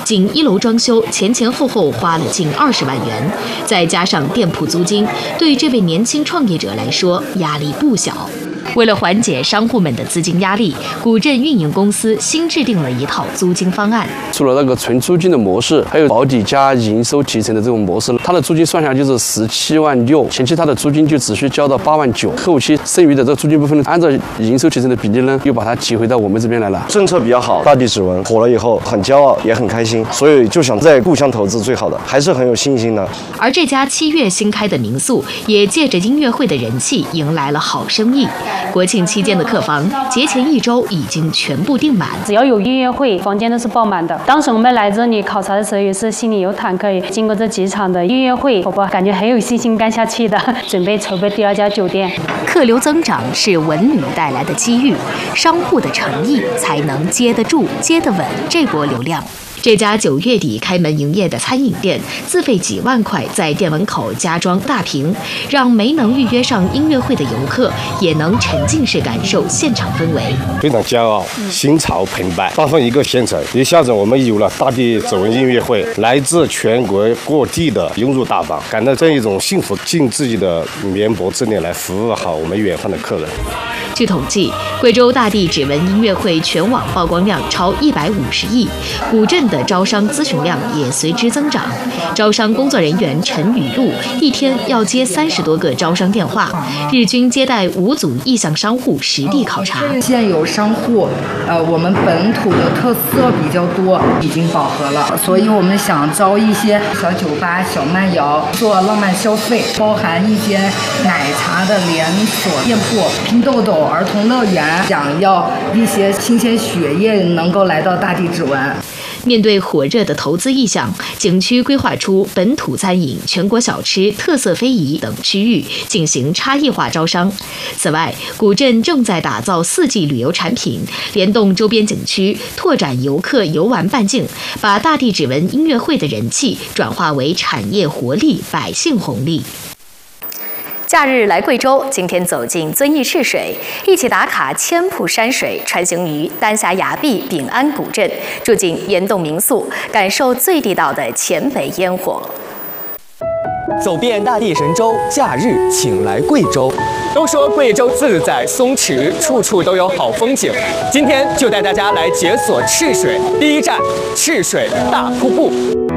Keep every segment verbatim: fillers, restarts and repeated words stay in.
仅一楼装修前前后后花了近二十万元，再加上店铺租金，对这位年轻创业者来说压力不小。为了缓解商户们的资金压力，古镇运营公司新制定了一套租金方案。 除了那个纯租金的模式，还有保底加营收提成的这种模式，它的租金算下来就是十七万六，前期它的租金就只需交到八万九，后期剩余的这个租金部分，按照营收提成的比例呢，又把它提回到我们这边来了。 政策比较好，大地指纹火了以后很骄傲，也很开心，所以就想在故乡投资最好的，还是很有信心的。 而这家七月新开的民宿，也借着音乐会的人气，迎来了好生意。国庆期间的客房，节前一周已经全部订满。 只要有音乐会，房间都是爆满的。当时我们来这里考察的时候，也是心里有忐忑。经过这几场的音乐会，我感觉很有信心干下去的，准备筹备第二家酒店。 客流增长是文旅带来的机遇，商户的诚意才能接得住、接得稳这波流量。这家九月底开门营业的餐饮店，自费几万块在店门口加装大屏，让没能预约上音乐会的游客也能沉浸式感受现场氛围。 非常骄傲，心潮澎湃。当上一个县城，一下子我们有了大地指纹音乐会，来自全国各地的涌入大港，感到这一种幸福，尽自己的绵薄之力来服务好我们远方的客人。 据统计，贵州大地指纹音乐会全网曝光量超一百五十亿，古镇的招商咨询量也随之增长。招商工作人员陈雨露一天要接三十多个招商电话，日均接待五组意向商户实地考察。 现有商户，呃，我们本土的特色比较多，已经饱和了，所以我们想招一些小酒吧、小慢摇，做浪漫消费，包含一些奶茶的连锁店铺、拼豆豆儿童乐园，想要一些新鲜血液能够来到大地指纹。 面对火热的投资意向，景区规划出本土餐饮、全国小吃、特色非遗等区域进行差异化招商。此外，古镇正在打造四季旅游产品，联动周边景区，拓展游客游玩半径，把大地指纹音乐会的人气转化为产业活力、百姓红利。假日来贵州，今天走进遵义赤水，一起打卡千瀑山水，穿行于丹霞崖壁秉安古镇，住进岩洞民宿，感受最地道的黔北烟火。 走遍大地神州，假日请来贵州。都说贵州自在松弛，处处都有好风景。今天就带大家来解锁赤水，第一站赤水大瀑布。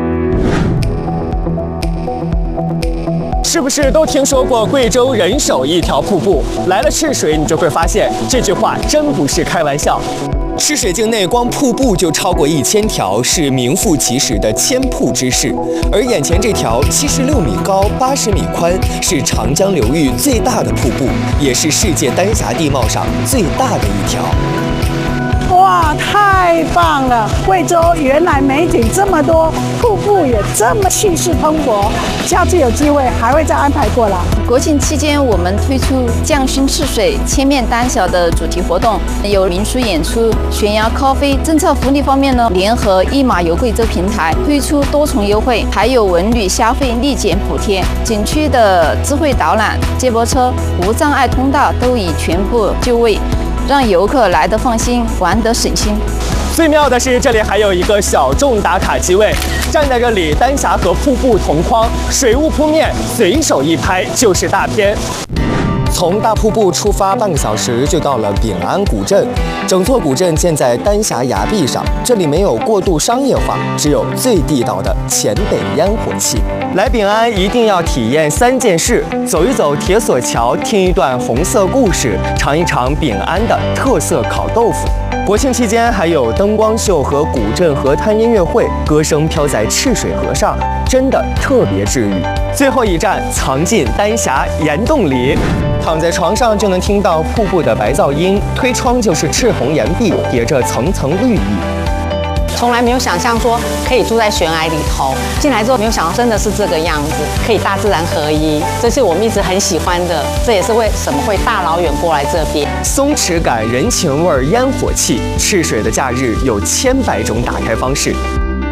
是不是都听说过贵州人手一条瀑布？来了赤水，你就会发现这句话真不是开玩笑。赤水境内光瀑布就超过一千条，是名副其实的千瀑之势。而眼前这条七十六米高、八十米宽，是长江流域最大的瀑布，也是世界丹霞地貌上最大的一条。 哇，太棒了！贵州原来美景这么多，瀑布也这么气势磅礴，下次有机会还会再安排过来。 国庆期间，我们推出匠心赤水、千面丹霞的主题活动，有民俗演出、悬崖咖啡。政策福利方面呢，联合一马游贵州平台推出多重优惠，还有文旅消费立减补贴。景区的智慧导览、接驳车、无障碍通道都已全部就位，让游客来得放心，玩得省心。 最妙的是，这里还有一个小众打卡机位，站在这里，丹霞和瀑布同框，水雾扑面，随手一拍就是大片。从大瀑布出发，半个小时就到了秉安古镇。整座古镇建在丹霞崖壁上，这里没有过度商业化，只有最地道的黔北烟火气。来秉安一定要体验三件事：走一走铁索桥，听一段红色故事，尝一尝秉安的特色烤豆腐。国庆期间还有灯光秀和古镇河滩音乐会，歌声飘在赤水河上，真的特别治愈。最后一站藏进丹霞岩洞里，躺在床上就能听到瀑布的白噪音，推窗就是赤红岩壁，叠着层层绿意。 从来没有想象说可以住在悬崖里头，进来之后没有想到真的是这个样子，可以大自然合一，这是我们一直很喜欢的，这也是为什么会大老远过来这边。 松弛感、人情味、烟火气，赤水的假日有千百种打开方式。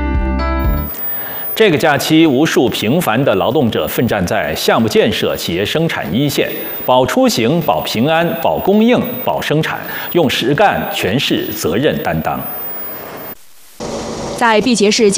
这个假期，无数平凡的劳动者奋战在项目建设、企业生产一线，保出行、保平安、保供应、保生产，用实干诠释责任担当。 在毕节市